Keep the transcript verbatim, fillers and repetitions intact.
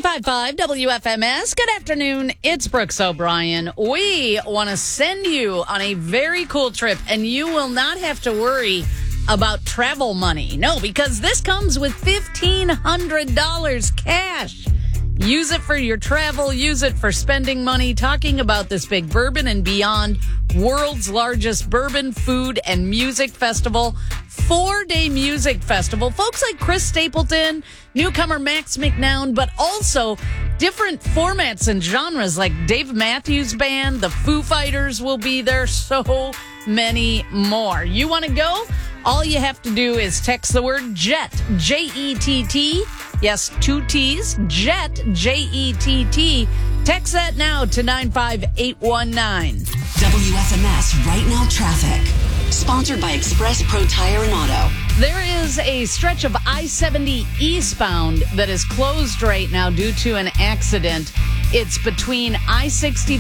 ninety-five point five W F M S. Good afternoon. It's Brooks O'Brien. We want to send you on a very cool trip, and you will not have to worry about travel money. No, because this comes with fifteen hundred dollars cash. Use it for your travel. Use it for spending money. Talking about this big Bourbon and Beyond, world's largest bourbon, food, and music festival. Four-day music festival. Folks like Chris Stapleton, newcomer Max McNown, but also different formats and genres like Dave Matthews Band, the Foo Fighters will be there, so many more. You want to go? All you have to do is text the word JET, J E T T. Yes, two T's, JET, J E T T. Text that now to nine five eight one nine. W F M S Right Now Traffic. Sponsored by Express Pro Tire and Auto. There is a stretch of I seventy eastbound that is closed right now due to an accident. It's between I sixty